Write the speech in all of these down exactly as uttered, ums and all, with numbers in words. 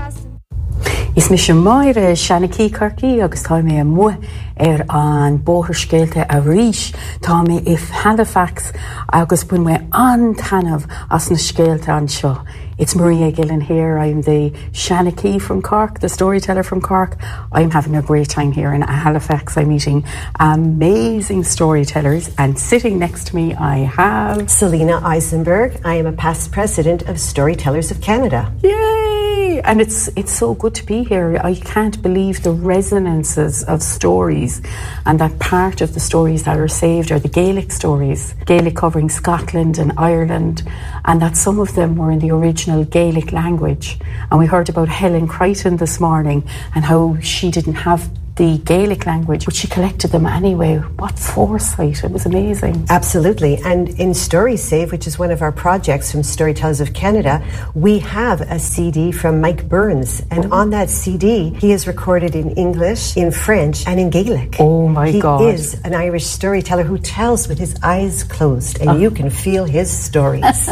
Is mis sem maire Shanaki Kirky agus tá mé mu ar an bóthir scéalte a ríis tá mé if Halifax agus bun mé antanamh as na scéalte an seo. It's Maria Gillen here. I'm the Shanaki from Cork, the storyteller from Cork. I'm having a great time here in Halifax. I'm meeting amazing storytellers, and sitting next to me I have Selena Eisenberg. I am a past president of Storytellers of Canada. Yay! And it's it's so good to be here. I can't believe the resonances of stories, and that part of the stories that are saved are the Gaelic stories, Gaelic covering Scotland and Ireland, and that some of them were in the original Gaelic language. And we heard about Helen Crichton this morning and how she didn't have the Gaelic language, but she collected them anyway. What foresight. It was amazing. Absolutely. And in Story Save, which is one of our projects from Storytellers of Canada, we have a C D from Mike Burns. And oh. on that C D, he is recorded in English, in French, and in Gaelic. Oh my he God. He is an Irish storyteller who tells with his eyes closed, and oh. you can feel his stories.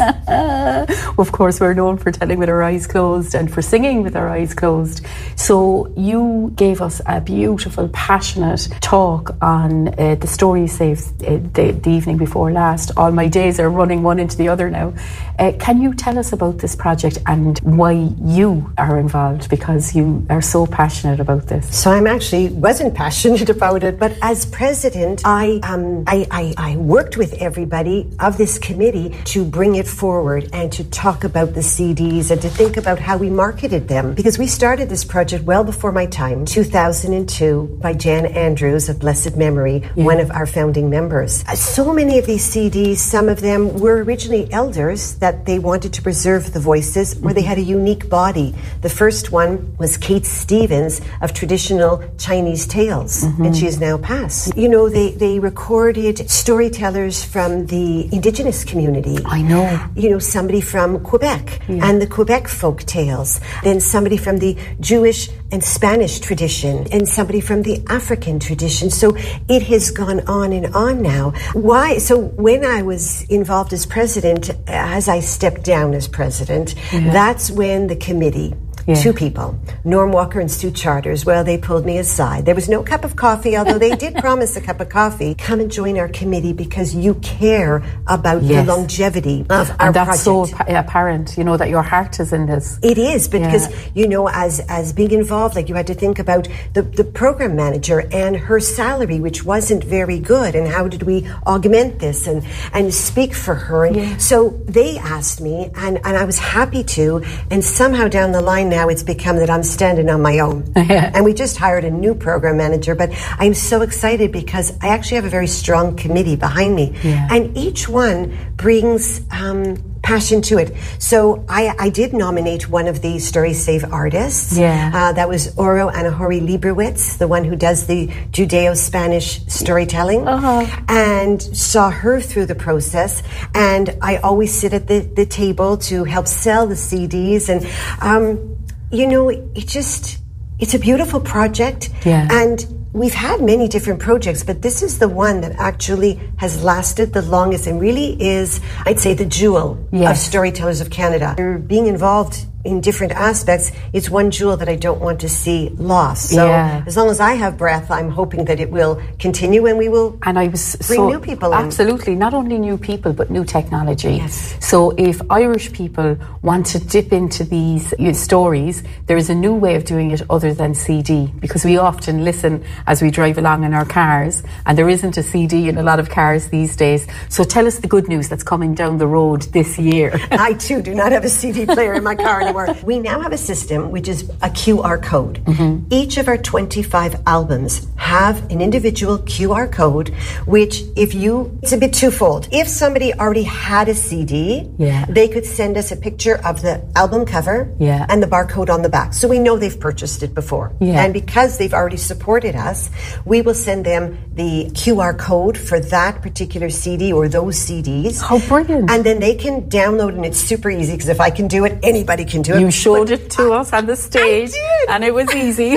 Of course, we're known for telling with our eyes closed and for singing with our eyes closed. So you gave us a beautiful beautiful, passionate talk on uh, the Story Save uh, the, the evening before last. All my days are running one into the other now. Uh, can you tell us about this project and why you are involved, because you are so passionate about this? So I'm actually wasn't passionate about it, but as president, I, um, I, I, I worked with everybody of this committee to bring it forward and to talk about the C Ds and to think about how we marketed them, because we started this project well before my time, two thousand two, by Jan Andrews of blessed memory, yeah. one of our founding members. So many of these C Ds, some of them were originally elders that they wanted to preserve the voices, or they had a unique body. The first one was Kate Stevens of traditional Chinese tales, mm-hmm. and she is now passed. You know, they, they recorded storytellers from the Indigenous community. I know. You know, somebody from Quebec yeah. and the Quebec folk tales, then somebody from the Jewish and Spanish tradition, and somebody from the African tradition. So it has gone on and on now. Why? So when I was involved as president, as I stepped down as president, yeah. that's when the committee, yeah. two people, Norm Walker and Stu Charters, well, they pulled me aside. There was no cup of coffee, although they did promise a cup of coffee. Come and join our committee because you care about yes. the longevity of our and that's project. so apparent, you know, that your heart is in this. It is, because, yeah. you know, as as being involved, like you had to think about the, the program manager and her salary, which wasn't very good, and how did we augment this and, and speak for her. And yeah. so they asked me, and, and I was happy to, and somehow down the line now it's become that I'm standing on my own. And we just hired a new program manager, but I'm so excited because I actually have a very strong committee behind me. Yeah. And each one brings um, passion to it. So I, I did nominate one of the Story Save artists. Yeah. Uh, that was Oro Anahori Lieberwitz, the one who does the Judeo-Spanish storytelling, uh-huh. and saw her through the process. And I always sit at the, the table to help sell the C Ds. And, um, you know, it just, it's a beautiful project. Yeah. And we've had many different projects, but this is the one that actually has lasted the longest and really is, I'd say, the jewel yes. of Storytellers of Canada. You're being involved in different aspects. It's one jewel that I don't want to see lost. So yeah. as long as I have breath, I'm hoping that it will continue and we will and I was bring so, new people absolutely, in. not only new people, but new technology. Yes. So if Irish people want to dip into these you know, stories, there is a new way of doing it other than C D, because we often listen as we drive along in our cars, and there isn't a C D in a lot of cars these days. So tell us the good news that's coming down the road this year. I too do not have a C D player in my car anymore. We now have a system which is a Q R code. Mm-hmm. Each of our twenty-five albums have an individual Q R code, which if you, it's a bit twofold. If somebody already had a C D, yeah. they could send us a picture of the album cover yeah. and the barcode on the back. So we know they've purchased it before. Yeah. And because they've already supported us, we will send them the Q R code for that particular C D or those C Ds. How brilliant. And then they can download, and it's super easy, because if I can do it, anybody can do it. You showed but it to I, us on the stage, I did. And it was easy.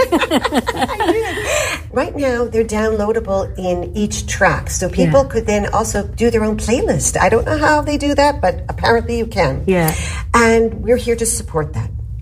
I did. Right now, they're downloadable in each track, so people yeah. could then also do their own playlist. I don't know how they do that, but apparently you can. Yeah. And we're here to support that.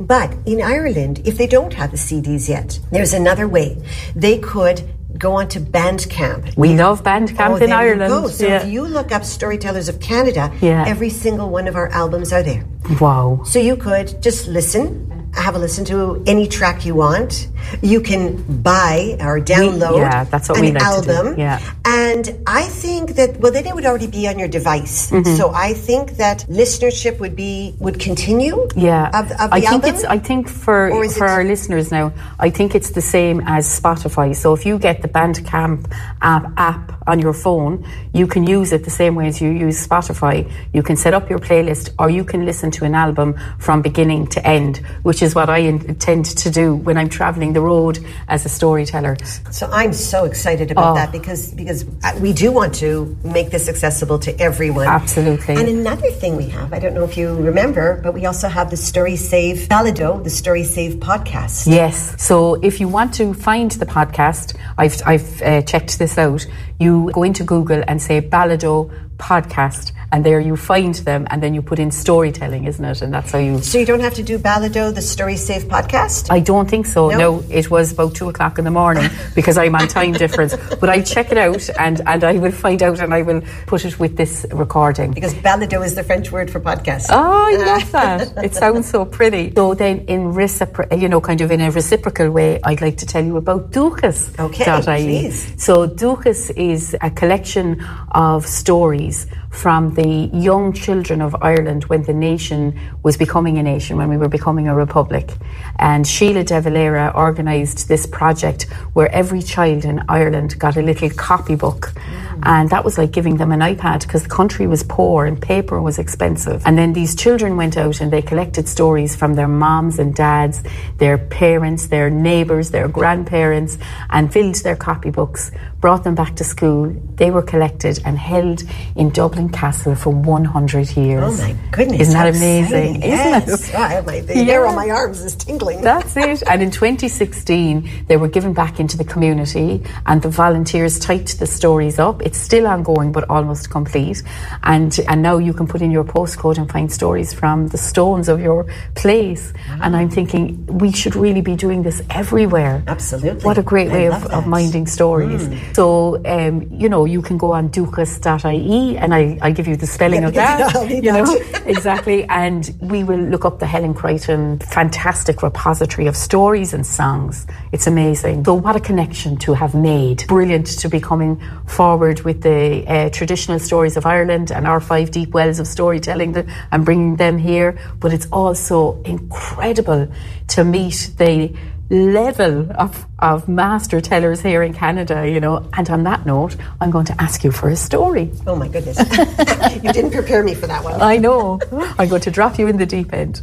But in Ireland, if they don't have the C Ds yet, there's another way. They could go on to Bandcamp. We love Bandcamp oh, in there Ireland. You go. So yeah. if you look up Storytellers of Canada, yeah. every single one of our albums are there. Wow. So you could just listen, have a listen to any track you want. You can buy or download we, yeah, that's what an we like album. To do. Yeah. And I think that, well, then it would already be on your device. Mm-hmm. So I think that listenership would be would continue. Yeah. Of, of the I think album. it's. I think for for it... our listeners now, I think it's the same as Spotify. So if you get the Bandcamp app, app on your phone, you can use it the same way as you use Spotify. You can set up your playlist, or you can listen to an album from beginning to end, which is what I intend to do when I'm travelling the road as a storyteller. So I'm so excited about oh. that because because we do want to make this accessible to everyone. Absolutely. And another thing we have, I don't know if you remember, but we also have the Story Save Balado, the Story Save podcast. Yes. So if you want to find the podcast, I've I've uh, checked this out. You go into Google and say Balado podcast, and there you find them, and then you put in storytelling, isn't it? And that's how you... So you don't have to do Balado, the Story Save podcast? I don't think so. No, no it was about two o'clock in the morning because I'm on time difference. But I'll check it out, and, and I will find out, and I will put it with this recording. Because Balado is the French word for podcast. Oh, I love that. It sounds so pretty. So then in recipro- you know, kind of in a reciprocal way, I'd like to tell you about Dúchas. Okay, please. So Dúchas is a collection of stories from the young children of Ireland when the nation was becoming a nation, when we were becoming a republic. And Sheila De Valera organised this project where every child in Ireland got a little copybook. Mm. And that was like giving them an iPad because the country was poor and paper was expensive. And then these children went out and they collected stories from their moms and dads, their parents, their neighbours, their grandparents, and filled their copybooks, brought them back to school. They were collected and held in Dublin Castle for one hundred years. Oh my goodness. Isn't that amazing? Yes. Isn't it? Oh, I have my, the hair on my arms is tingling. That's it. And in twenty sixteen, they were given back into the community and the volunteers typed the stories up. It's still ongoing, but almost complete. And and now you can put in your postcode and find stories from the stones of your place. Wow. And I'm thinking we should really be doing this everywhere. Absolutely. What a great way I of, of minding stories. Mm. So, um, you know, you can go on dúchas dot I E and I, I'll give you the spelling yeah, of that. I'll need you know, that. Exactly. And we will look up the Helen Crichton fantastic repository of stories and songs. It's amazing. So what a connection to have made. Brilliant to be coming forward with the uh, traditional stories of Ireland and our five deep wells of storytelling the, and bringing them here. But it's also incredible to meet the level of, of master tellers here in Canada, you know. And on that note, I'm going to ask you for a story. Oh my goodness. You didn't prepare me for that one. I know. I'm going to drop you in the deep end.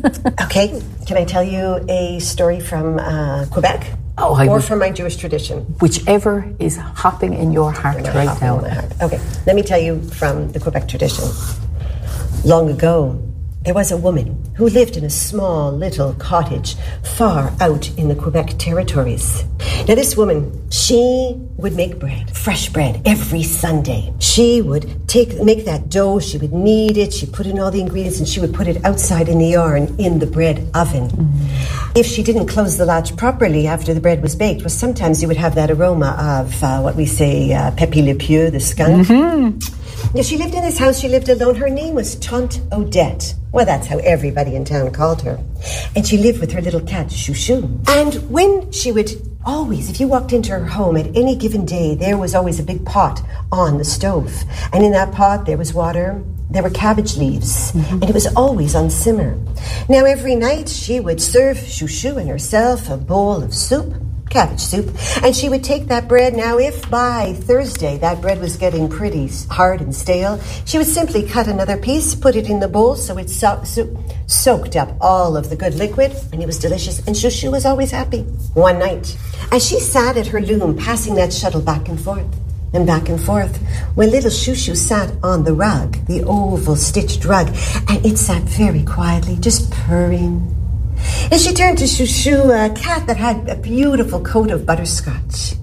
Okay, can I tell you a story from uh, Quebec? Oh, I or would, from my Jewish tradition? Whichever is hopping in your heart no, right now. In my heart. Okay, let me tell you from the Quebec tradition. Long ago, there was a woman who lived in a small little cottage far out in the Quebec territories. Now this woman, she would make bread, fresh bread, every Sunday. She would take make that dough, she would knead it, she'd put in all the ingredients and she would put it outside in the yard in the bread oven. Mm-hmm. If she didn't close the latch properly after the bread was baked, well, sometimes you would have that aroma of uh, what we say, uh, Pepe Le Pieux, the skunk. Mm-hmm. Now, she lived in this house, she lived alone. Her name was Tante Odette. Well, that's how everybody in town called her. And she lived with her little cat, Chouchou. And when she would always, if you walked into her home at any given day, there was always a big pot on the stove. And in that pot, there was water, there were cabbage leaves, mm-hmm. and it was always on simmer. Now, every night, she would serve Chouchou and herself a bowl of soup, cabbage soup, and she would take that bread. Now, if by Thursday that bread was getting pretty hard and stale, she would simply cut another piece, put it in the bowl so it so- so- soaked up all of the good liquid, and it was delicious, and Chouchou was always happy. One night, as she sat at her loom, passing that shuttle back and forth, and back and forth, when little Chouchou sat on the rug, the oval stitched rug, and it sat very quietly, just purring. And she turned to Chouchou, a cat that had a beautiful coat of butterscotch.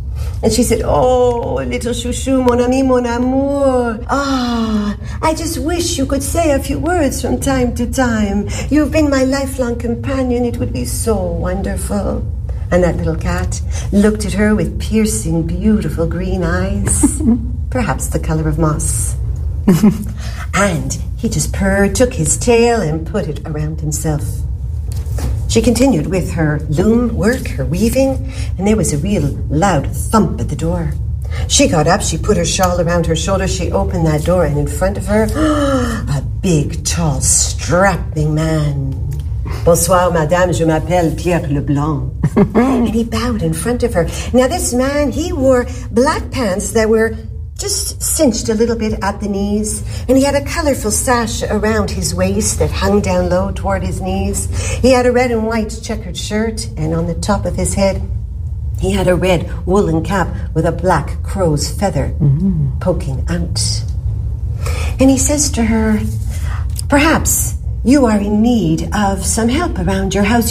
And she said, oh, little chouchou, mon ami, mon amour. Ah, I just wish you could say a few words from time to time. You've been my lifelong companion. It would be so wonderful. And that little cat looked at her with piercing, beautiful green eyes, perhaps the color of moss. And he just purred, took his tail, and put it around himself. She continued with her loom work, her weaving, and there was a real loud thump at the door. She got up, she put her shawl around her shoulders, she opened that door, and in front of her, a big, tall, strapping man. Bonsoir, madame, je m'appelle Pierre Leblanc. And he bowed in front of her. Now, this man, he wore black pants that were just cinched a little bit at the knees, and he had a colorful sash around his waist that hung down low toward his knees. He had a red and white checkered shirt, and on the top of his head, he had a red woolen cap with a black crow's feather mm-hmm. poking out. And he says to her, perhaps you are in need of some help around your house.